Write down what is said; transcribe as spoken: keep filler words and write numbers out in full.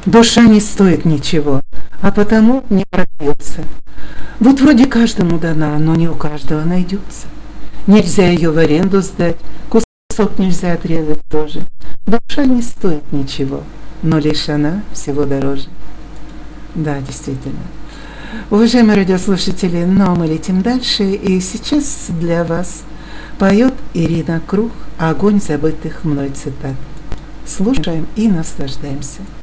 Душа не стоит ничего, а потому не продается. Вот вроде каждому дана, но не у каждого найдется. Нельзя ее в аренду сдать, кусок нельзя отрезать тоже. Душа не стоит ничего, но лишь она всего дороже. Да, действительно. Уважаемые радиослушатели, но мы летим дальше, и сейчас для вас поет Ирина Круг «Огонь забытых мной цитат». Слушаем и наслаждаемся.